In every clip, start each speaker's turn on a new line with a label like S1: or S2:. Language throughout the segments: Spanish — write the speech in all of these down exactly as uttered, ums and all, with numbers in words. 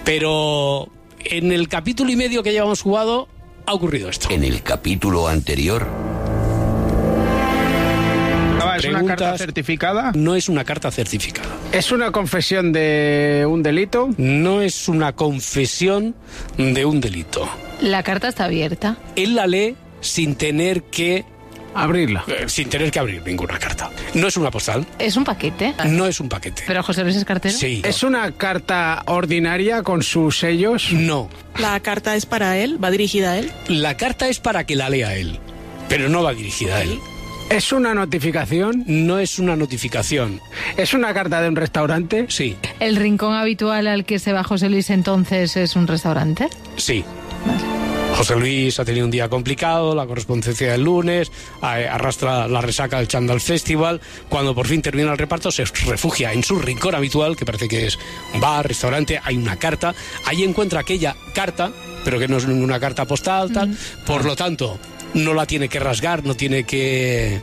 S1: Pero en el capítulo y medio que llevamos jugado ha ocurrido esto.
S2: En el capítulo anterior...
S3: ¿Es una carta certificada?
S1: No es una carta certificada.
S3: ¿Es una confesión de un delito?
S1: No es una confesión de un delito.
S4: La carta está abierta.
S1: Él la lee sin tener que...
S3: abrirla.
S1: Eh, sin tener que abrir ninguna carta. No es una postal.
S4: ¿Es un paquete?
S1: No es un paquete.
S4: ¿Pero José Luis es cartero?
S1: Sí.
S3: ¿Es una carta ordinaria con sus sellos?
S1: No.
S5: ¿La carta es para él? ¿Va dirigida a él?
S1: La carta es para que la lea él, pero no va dirigida a él.
S3: ¿Es una notificación?
S1: No es una notificación.
S3: ¿Es una carta de un restaurante?
S1: Sí.
S4: ¿El rincón habitual al que se va José Luis entonces es un restaurante?
S1: Sí. José Luis ha tenido un día complicado, la correspondencia del lunes, arrastra la resaca del Chandal Festival. Cuando por fin termina el reparto, se refugia en su rincón habitual, que parece que es un bar, restaurante, hay una carta. Ahí encuentra aquella carta, pero que no es ninguna carta postal, tal. Mm. Por lo tanto, no la tiene que rasgar, no tiene que...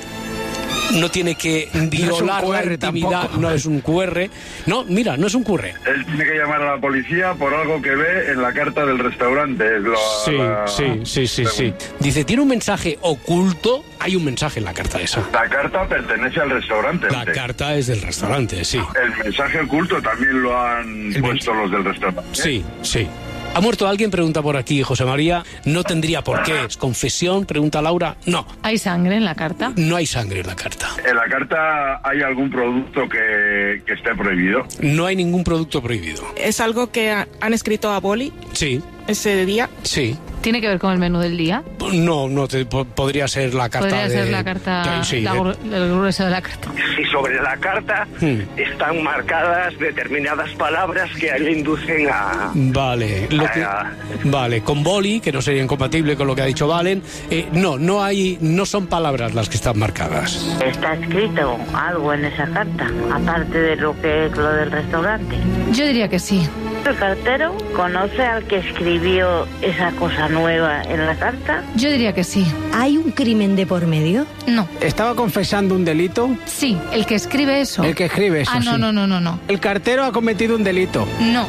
S1: no tiene que violar no la intimidad, tampoco. No es un Q R. No, mira, no es un Q R.
S6: Él tiene que llamar a la policía por algo que ve en la carta del restaurante. La,
S1: sí,
S6: la...
S1: sí, sí, sí, sí. Dice, tiene un mensaje oculto. Hay un mensaje en la carta esa.
S6: La carta pertenece al restaurante.
S1: La carta es del restaurante, sí.
S6: El mensaje oculto también lo han el puesto los del restaurante.
S1: Sí, sí. ¿Ha muerto alguien? Pregunta por aquí José María. No tendría por qué. ¿Es confesión? Pregunta Laura. No.
S4: ¿Hay sangre en la carta?
S1: No hay sangre en la carta.
S6: ¿En la carta hay algún producto que, que esté prohibido?
S1: No hay ningún producto prohibido.
S5: ¿Es algo que han escrito a boli?
S1: Sí.
S5: ¿Ese día?
S1: Sí.
S4: ¿Tiene que ver con el menú del día?
S1: No, no, te, podría ser la carta
S4: Podría
S1: de...
S4: ser la carta,
S1: sí,
S4: la,
S1: de...
S4: el grueso de la carta.
S7: Si sobre la carta hmm. están marcadas determinadas palabras que a él le inducen a...
S1: Vale, lo que...
S7: a...
S1: vale, con boli, que no sería incompatible con lo que ha dicho Valen, eh, no, no hay, no son palabras las que están marcadas.
S8: ¿Está escrito algo en esa carta, aparte de lo que es lo del restaurante?
S4: Yo diría que sí.
S8: ¿El cartero conoce al que escribió esa cosa nueva en la carta?
S4: Yo diría que sí.
S9: ¿Hay un crimen de por medio?
S4: No.
S3: ¿Estaba confesando un delito?
S4: Sí, el que escribe eso.
S3: El que escribe eso,
S4: Ah, no,
S3: sí.
S4: no, no, no, no.
S3: ¿El cartero ha cometido un delito?
S4: No.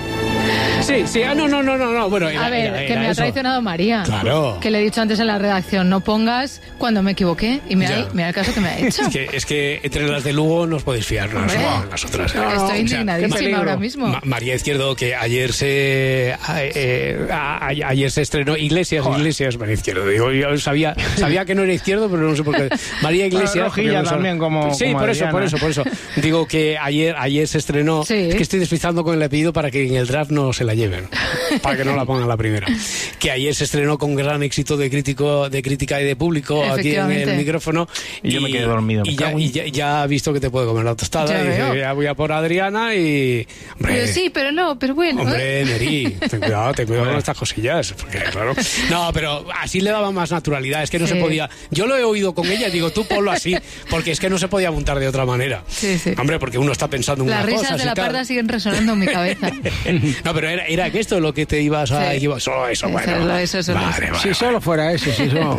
S1: Sí, sí, ah, no, no, no, no, no. Bueno, era,
S4: a ver,
S1: era, era
S4: que me
S1: eso.
S4: ha traicionado María.
S1: Claro.
S4: Que le he dicho antes en la redacción, no pongas cuando me equivoqué. Y mira, mira el caso que me ha hecho.
S1: Es que, es que entre las de Lugo no os podéis fiar las, las otras.
S4: No, estoy indignadísima, o sea, ahora mismo.
S1: Ma María Izquierdo, que ayer se eh, eh, a, a, ayer se estrenó Iglesias, Joder. Iglesias, María Izquierdo. Digo, yo sabía, sabía que no era Izquierdo, pero no sé por qué. María Iglesias.
S3: Rojilla no también como
S1: Sí,
S3: como
S1: por
S3: Adriana.
S1: eso, por eso, por eso. Digo que ayer, ayer se estrenó.
S4: Sí.
S1: Es que estoy despistando con el apellido para que en el draft no se la lleven. Para que no la pongan la primera. Que ayer se estrenó con gran éxito de crítico, de crítica y de público aquí en el micrófono.
S3: Y, y yo me quedé dormido.
S1: Y, ya, y ya, ya ha visto que te puede comer la tostada. Ya, y dice, ya voy a por Adriana y... Hombre,
S4: pero sí, pero no, pero bueno.
S1: Hombre, Neri, ten cuidado, ten cuidado con estas cosillas. Porque, claro. No, pero así le daba más naturalidad. Es que no sí. se podía... Yo lo he oído con ella, digo, tú ponlo así, porque es que no se podía montar de otra manera.
S4: Sí, sí.
S1: Hombre, porque uno está pensando en una cosa.
S4: Las risas de la parda siguen resonando en mi cabeza.
S1: No, pero era, era que esto es lo que te ibas a... Sí. Ibas, solo eso, bueno.
S4: Solo eso, solo
S1: vale,
S4: eso.
S1: Vale,
S3: si
S1: vale.
S3: solo fuera eso, si solo...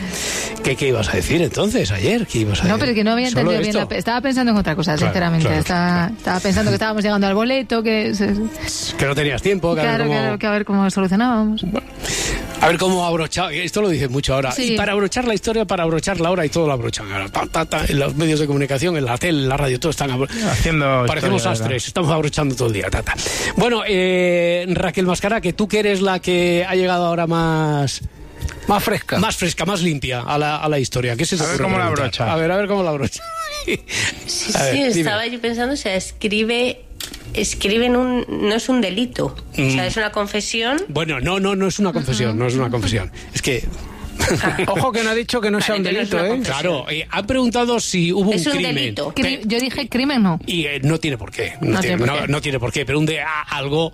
S1: ¿Qué, ¿Qué ibas a decir entonces ayer? ¿Qué ibas a
S4: no,
S1: decir?
S4: pero que no había entendido bien la... Estaba pensando en otra cosa, claro, sinceramente. Claro, estaba, claro. estaba pensando que estábamos llegando al boleto, que...
S1: Que no tenías tiempo. Que
S4: claro,
S1: a ver cómo...
S4: claro, que a ver cómo solucionábamos.
S1: Bueno, a ver cómo abrochar... Esto lo dicen mucho ahora. Sí. Y para abrochar la historia, para abrochar la hora y todo lo abrochan ahora. Ta, ta, ta, en los medios de comunicación, en la tele, en la radio, todo están abro...
S3: haciendo...
S1: Parecemos astres, estamos abrochando todo el día. Ta, ta. Bueno, eh, Raquel Mascara, que tú que eres la que ha llegado ahora más...
S3: Más fresca.
S1: Más fresca, más limpia a la, a la historia. ¿Qué se te
S3: a ver cómo la abrocha.
S1: A ver, a ver cómo la abrocha.
S10: Sí, sí, estaba yo pensando, o sea, escribe... Escriben un... no es un delito, mm. o sea, es una confesión.
S1: Bueno, no, no, no es una confesión, uh-huh. no es una confesión. Es que...
S3: Ojo que no ha dicho que no
S10: vale,
S3: sea un delito,
S10: no
S3: ¿eh?
S1: Claro, eh, han preguntado si hubo
S10: es
S1: un,
S10: un
S1: crimen.
S10: Delito.
S4: Cri yo dije crimen, no.
S1: Y eh, no tiene por qué. No,
S4: no,
S1: tiene,
S4: tiene por
S1: no,
S4: qué.
S1: no tiene por qué, pero un de a, algo...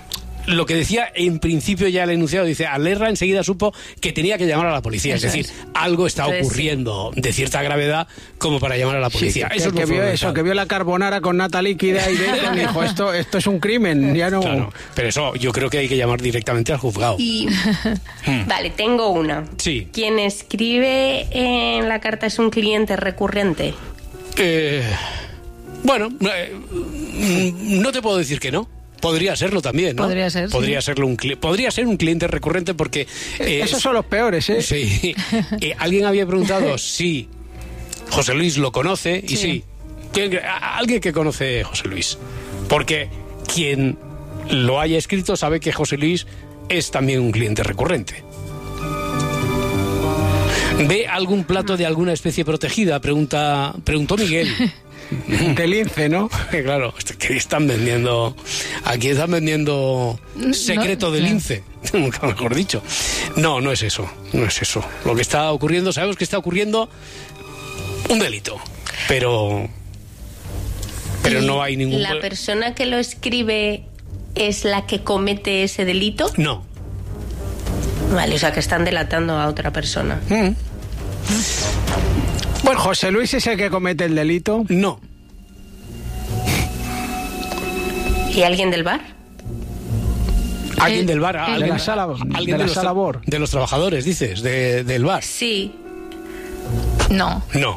S1: Lo que decía en principio ya el enunciado, dice, Alerra enseguida supo que tenía que llamar a la policía. Eso es decir, es. algo está Entonces, ocurriendo de cierta gravedad como para llamar a la policía.
S3: Sí,
S1: eso
S3: que,
S1: es
S3: que vio eso, que vio la carbonara con nata líquida y bacon y dijo, esto, esto es un crimen, ya no...
S1: Claro, pero eso yo creo que hay que llamar directamente al juzgado.
S10: Y... vale, tengo una.
S1: Sí.
S10: ¿Quien escribe en la carta es un cliente recurrente?
S1: Eh, bueno, eh, no te puedo decir que no. podría serlo también, ¿no?
S4: Podría ser,
S1: Podría
S4: sí.
S1: serlo un cli- podría ser un cliente recurrente porque... eh,
S3: Esos son los peores, ¿eh?
S1: Sí. Eh, alguien había preguntado si José Luis lo conoce, y
S4: Sí.
S1: sí. ¿Quién- a- alguien que conoce a José Luis. Porque quien lo haya escrito sabe que José Luis es también un cliente recurrente. ¿Ve algún plato de alguna especie protegida? Pregunta, preguntó Miguel.
S3: De lince, ¿no?
S1: Claro, que están vendiendo. Aquí están vendiendo secreto
S4: No,
S1: de
S4: no.
S1: lince, nunca mejor dicho. No, no es eso, no es eso. Lo que está ocurriendo, sabemos que está ocurriendo un delito, pero. Pero no hay ningún.
S10: ¿La persona que lo escribe es la que comete ese delito?
S1: No.
S10: Vale, o sea que están delatando a otra persona.
S1: Mm.
S3: Bueno, José Luis es el que comete el delito.
S1: No.
S10: ¿Y alguien del bar?
S1: Alguien
S4: Eh,
S1: del bar,
S4: eh,
S1: alguien
S3: de la sala-
S1: alguien
S3: de la
S1: los
S3: sala
S1: tra-
S3: Bor.
S1: de los trabajadores, dices, de, del bar.
S10: Sí.
S4: No.
S1: No.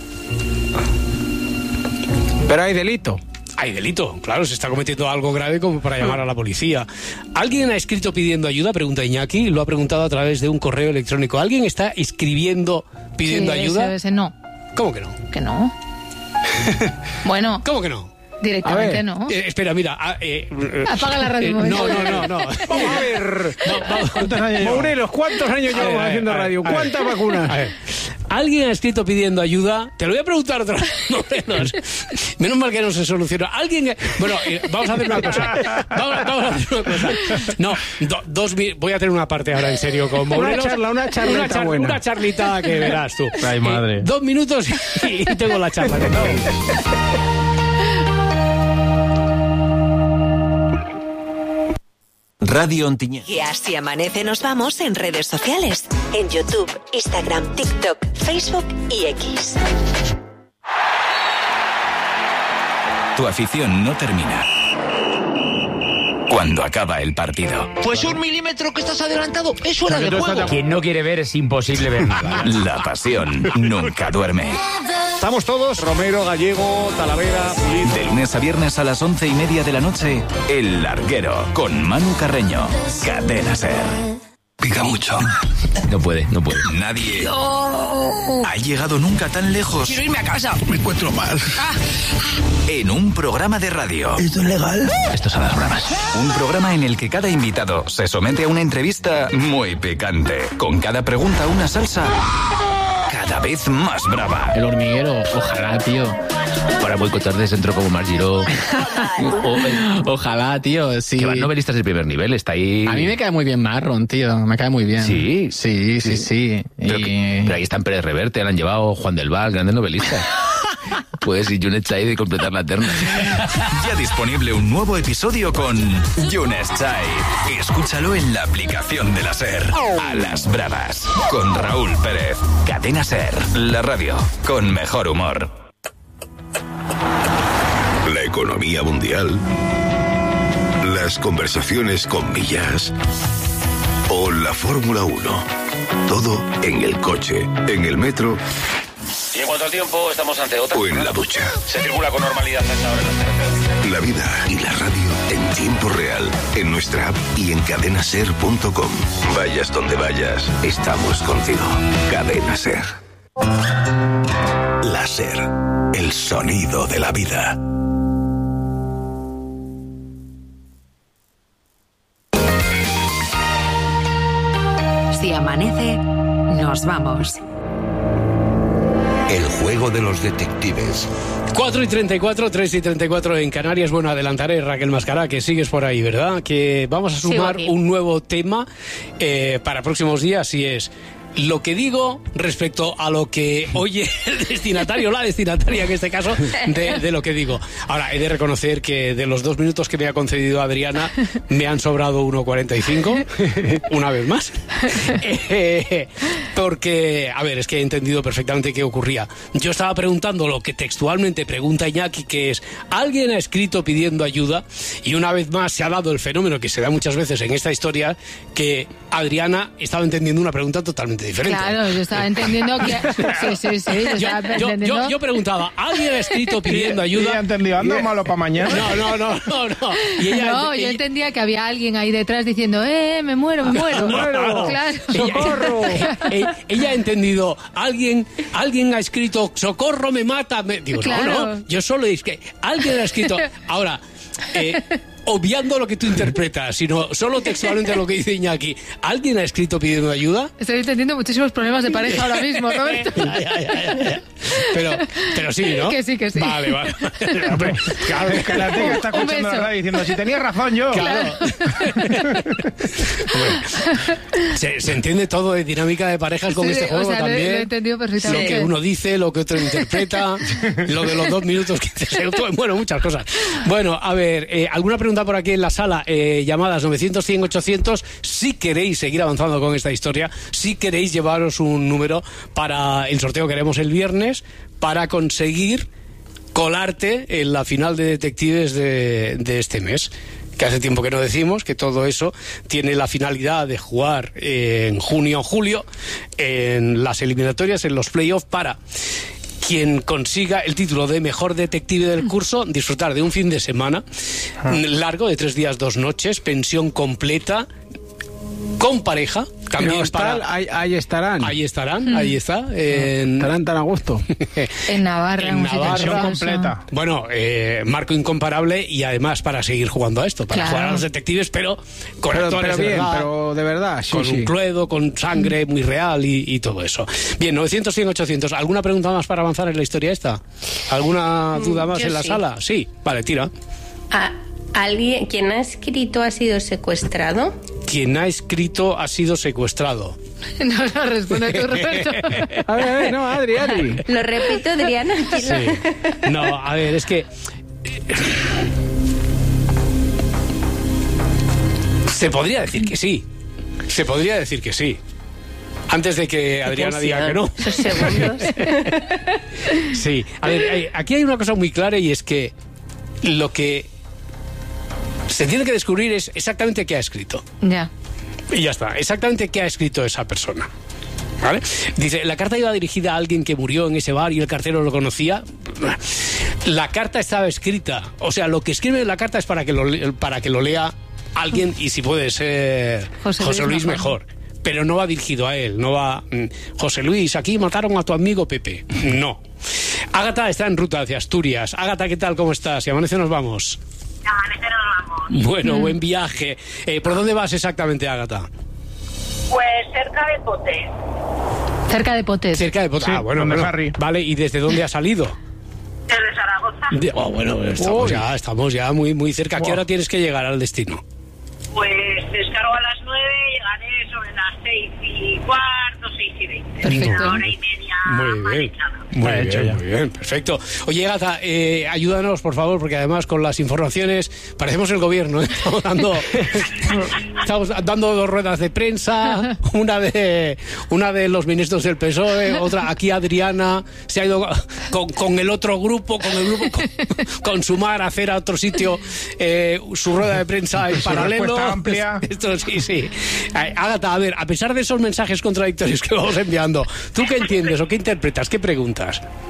S3: Pero hay delito.
S1: Hay delito, claro, se está cometiendo algo grave como para llamar a la policía. ¿Alguien ha escrito pidiendo ayuda? Pregunta Iñaki, lo ha preguntado a través de un correo electrónico. ¿Alguien está escribiendo pidiendo
S4: Sí,
S1: ayuda?
S4: ese- ese no.
S1: ¿Cómo que no?
S4: Que no. Bueno,
S1: ¿Cómo que no?
S4: directamente
S3: A ver,
S4: no.
S1: Eh, espera, mira. ah, eh, eh,
S4: Apaga la radio
S1: eh,
S4: un
S1: no,
S4: momento.
S1: no, no, no.
S3: Vamos a ver.
S1: ¿Cuántos años llevamos?
S3: Morelos, ¿cuántos años
S1: A ver,
S3: llevamos
S1: a ver,
S3: haciendo
S1: a ver,
S3: radio?
S1: a ver.
S3: ¿Cuántas vacunas?
S1: A ver, ¿alguien ha escrito pidiendo ayuda? Te lo voy a preguntar otra vez. No, menos, menos mal que no se soluciona. ¿Alguien? Bueno, eh, vamos a hacer una cosa. Vamos, vamos a hacer una cosa. No, do- dos mi- voy a tener una parte ahora en serio con
S3: Una
S1: Morelos.
S3: charla, una charlita
S1: Una char-
S3: buena.
S1: Una charlita que verás tú.
S11: Ay, madre.
S1: Eh, dos minutos y, y tengo la charla. ¿Qué tal?
S2: Radio Ontinyent.
S12: Y así amanece, nos vamos en redes sociales. En YouTube, Instagram, TikTok, Facebook y X.
S13: Tu afición no termina cuando acaba el partido.
S14: Pues un milímetro que estás adelantado es fuera de juego.
S11: Quien no quiere ver es imposible ver nada.
S13: La pasión nunca duerme.
S11: Estamos todos, Romero, Gallego, Talavera, Pulido.
S13: De lunes a viernes a las once y media de la noche, El Larguero, con Manu Carreño. Cadena Ser. Pica mucho.
S11: No puede, no puede.
S13: Nadie ha llegado nunca tan lejos.
S14: Quiero irme a casa.
S13: Me encuentro mal. En un programa de radio.
S14: ¿Esto es legal?
S13: Estos son las bravas. Un programa en el que cada invitado se somete a una entrevista muy picante. Con cada pregunta una salsa cada vez más brava.
S11: El hormiguero, ojalá, tío. Para boicotar de centro como Margiró. O- ojalá, tío, sí.
S15: Que van novelistas de primer nivel, está ahí...
S11: A mí me cae muy bien Marron, tío, me cae muy bien.
S15: Sí.
S11: Sí, sí, sí.
S15: Pero,
S11: Y-
S15: que- pero ahí están Pérez Reverte, le han llevado Juan del Val, grandes novelistas. Puedes ir Yunet Chai de completar la terna.
S13: Ya disponible un nuevo episodio con Yunes Chai. Escúchalo en la aplicación de la SER. A las bravas. Con Raúl Pérez. Cadena SER. La radio. Con mejor humor.
S16: La economía mundial. Las conversaciones con millas. O la Fórmula uno. Todo en el coche, en el metro.
S17: Y en cuanto al tiempo, estamos ante otra.
S16: O en la ducha.
S17: Se circula con normalidad hasta ahora en las carreteras.
S16: La vida y la radio en tiempo real. En nuestra app y en cadena ser punto com. Vayas donde vayas, estamos contigo. Cadena Ser. La Ser. El sonido de la vida.
S12: Si amanece, nos vamos.
S2: El juego de los detectives.
S1: cuatro y treinta y cuatro, tres y treinta y cuatro en Canarias. Bueno, adelantaré, Raquel Mascará, que sigues por ahí, ¿verdad? Que vamos a sumar un nuevo tema eh, para próximos días, y es lo que digo respecto a lo que oye el destinatario, la destinataria en este caso, de, de lo que digo. Ahora, he de reconocer que de los dos minutos que me ha concedido Adriana, me han sobrado uno cuarenta y cinco, una vez más. Eh, Porque, a ver, es que he entendido perfectamente qué ocurría. Yo estaba preguntando lo que textualmente pregunta Iñaki, que es, ¿alguien ha escrito pidiendo ayuda? Y una vez más se ha dado el fenómeno que se da muchas veces en esta historia, que Adriana estaba entendiendo una pregunta totalmente diferente.
S4: Claro, yo estaba entendiendo que... Sí, sí, sí. Yo,
S1: yo,
S4: estaba
S1: yo,
S4: entendiendo...
S1: yo, yo preguntaba, ¿alguien ha escrito pidiendo ayuda?
S3: ¿Y ella entendió, anda malo para mañana?
S1: No, no, no, no. No, y ella,
S4: no
S1: ella,
S4: yo entendía que había alguien ahí detrás diciendo, eh, me muero, me muero.
S1: Me muero.
S4: Claro.
S1: ¡Socorro! Ella, ella, ella ha entendido, alguien, alguien ha escrito, socorro, me mata. Me... Digo, claro. no, no, yo solo es que alguien ha escrito. Ahora, eh, obviando lo que tú interpretas, sino solo textualmente lo que dice Iñaki, ¿alguien ha escrito pidiendo ayuda?
S4: Estoy entendiendo muchísimos problemas de pareja ahora mismo, Roberto.
S1: ya, ya, ya, ya. Pero, pero sí, ¿no?
S4: Que sí, que sí.
S1: Vale, vale.
S3: Claro, es que la tía está escuchando la radio diciendo, si tenía razón yo.
S1: Claro. Bueno, se, se entiende todo de dinámica de parejas con
S4: sí,
S1: este juego,
S4: o sea,
S1: también.
S4: Lo, lo he entendido perfectamente.
S1: Lo que uno dice, lo que otro interpreta, lo de los dos minutos que se... Bueno, muchas cosas. Bueno, a ver, eh, ¿alguna pregunta por aquí en la sala? Eh, llamadas novecientos, cien, ochocientos. Si queréis seguir avanzando con esta historia, si queréis llevaros un número para el sorteo que haremos el viernes, para conseguir colarte en la final de detectives de, de este mes, que hace tiempo que no decimos, que todo eso tiene la finalidad de jugar en junio o julio en las eliminatorias, en los playoffs, para quien consiga el título de mejor detective del curso, disfrutar de un fin de semana largo de tres días, dos noches, pensión completa, con pareja. También
S3: hostal,
S1: para...
S3: ahí, ahí estarán.
S1: Ahí estarán, mm. ahí está. En...
S3: Estarán tan a gusto.
S4: En Navarra.
S1: En Navarra.
S3: completa.
S1: Bueno, eh, marco incomparable y además para seguir jugando a esto, para
S4: claro.
S1: jugar a los detectives, pero con
S3: pero,
S1: actores
S3: pero bien,
S1: de verdad,
S3: pero de verdad, sí,
S1: con
S3: sí.
S1: un cluedo, con sangre muy real y, y todo eso. Bien, novecientos, cien, ochocientos. ¿Alguna pregunta más para avanzar en la historia esta? ¿Alguna duda más
S10: Yo
S1: en la
S10: sí.
S1: sala? Sí, vale, tira.
S10: Ah, ¿alguien, quien ha escrito ha sido secuestrado?
S1: Quien ha escrito ha sido secuestrado.
S4: No, no, responde tú, Roberto.
S3: A ver, a ver, no, Adri, Adri.
S10: Lo repito, Adriana.
S1: Sí. No, a ver, es que... Se podría decir que sí. Se podría decir que sí. Antes de que Adriana diga que no.
S10: Esos segundos.
S1: Sí. A ver, aquí hay una cosa muy clara y es que lo que se tiene que descubrir es exactamente qué ha escrito.
S4: Ya.
S1: Y ya está, exactamente qué ha escrito esa persona. ¿Vale? Dice, la carta iba dirigida a alguien que murió en ese bar y el cartero lo conocía. La carta estaba escrita, o sea, lo que escribe en la carta es para que lo, para que lo lea alguien y si puede ser José, José Luis, Luis mejor. mejor. Pero no va dirigido a él, no va... José Luis, aquí mataron a tu amigo Pepe. No. Ágata está en ruta hacia Asturias. Ágata, ¿qué tal? ¿Cómo estás? Y amanece nos vamos.
S18: Amanece nos vamos.
S1: Bueno, mm. buen viaje. Eh, ¿Por dónde vas exactamente, Ágata?
S18: Pues cerca de Potes.
S4: Cerca de Potes.
S1: Cerca de Potes. Sí, ah, bueno, bueno. Harry. Vale, ¿y desde dónde ha salido?
S18: Desde Zaragoza.
S1: De, oh, bueno, estamos ya, estamos ya muy, muy cerca. ¿A qué hora tienes que llegar al destino?
S18: Pues descargo a las nueve, llegaré sobre las seis y cuarto, seis y veinte.
S4: Perfecto.
S18: Una hora y media.
S1: Muy bien. Muy bien, hecho muy bien, perfecto. Oye, Gata, eh, ayúdanos, por favor, porque además con las informaciones parecemos el gobierno, ¿eh? Estamos dando, estamos dando dos ruedas de prensa, una de una de los ministros del P S O E, otra aquí Adriana se ha ido con, con el otro grupo, con el grupo con, con Sumar a hacer a otro sitio eh, su rueda de prensa en paralelo.
S3: Amplia.
S1: Esto sí, sí. Ágata, a ver, a pesar de esos mensajes contradictorios que vamos enviando, ¿tú qué entiendes o qué interpretas? ¿Qué preguntas?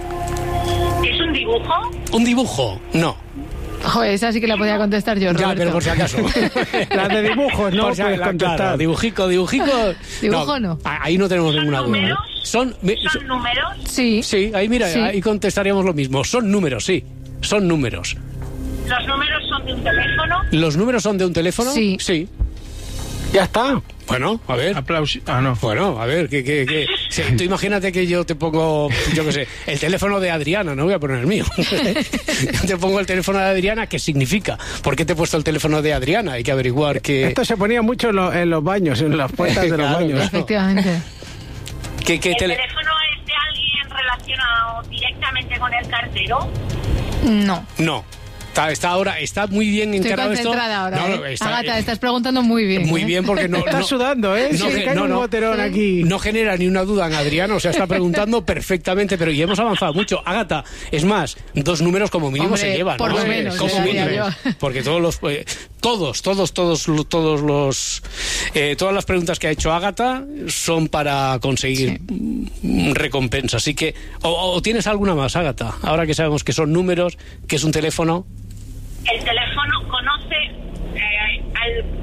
S18: ¿Es un dibujo?
S1: ¿Un dibujo? No.
S4: Joder, esa sí que la podía contestar yo, Roberto.
S1: Ya, pero por si acaso.
S3: Las de dibujos, no
S1: por si
S3: puedes contestar.
S1: Claro, dibujico, dibujico.
S4: Dibujo no.
S1: no. Ahí no tenemos
S18: ¿Son
S1: ninguna
S18: números?
S1: duda. ¿Son, me,
S18: ¿Son
S1: son
S18: números?
S4: Sí.
S1: Sí, ahí mira,
S4: sí.
S1: ahí contestaríamos lo mismo. Son números, sí. Son números.
S18: ¿Los números son de un teléfono?
S1: ¿Los números son de un teléfono?
S4: Sí.
S1: Sí.
S3: Ya está.
S1: Bueno, a ver.
S3: Aplausos. Ah, no.
S1: Bueno, a ver, que, que, que... Sí, tú imagínate que yo te pongo, yo qué sé, el teléfono de Adriana, no voy a poner el mío. Yo te pongo el teléfono de Adriana, ¿qué significa? ¿Por qué te he puesto el teléfono de Adriana? Hay que averiguar que...
S3: Esto se ponía mucho en, lo, en los baños, en las puertas de los
S1: Claro,
S3: baños.
S1: claro.
S4: Efectivamente.
S1: ¿Qué, qué
S18: ¿El
S1: tele...
S18: teléfono es de alguien relacionado directamente con el cartero?
S4: No.
S1: No. Está, está ahora, está muy bien
S4: Estoy
S1: encarado esto.
S4: concentrada ahora,
S1: No,
S4: ¿eh?
S1: no, está,
S4: Agata, estás preguntando muy bien.
S1: Muy
S4: ¿eh?
S1: bien, porque no...
S3: Está
S1: no,
S3: sudando, ¿eh?
S1: No,
S3: Se
S1: que-
S3: cae
S1: no,
S3: un
S1: no.
S3: boterón aquí.
S1: No genera ni una duda en Adrián, o sea, está preguntando perfectamente, pero y hemos avanzado mucho. Ágata, es más, dos números como mínimo
S4: Hombre,
S1: se llevan.
S4: por
S1: ¿no?
S4: lo menos,
S1: Como
S4: ya diría
S1: mínimo.
S4: yo.
S1: Porque todos los... eh, todos, todos, todos, todos los... eh, todas las preguntas que ha hecho Ágata son para conseguir mm, recompensa. Así que... O, o tienes alguna más, Ágata? Ahora que sabemos que son números, que es un teléfono...
S18: El teléfono conoce eh, al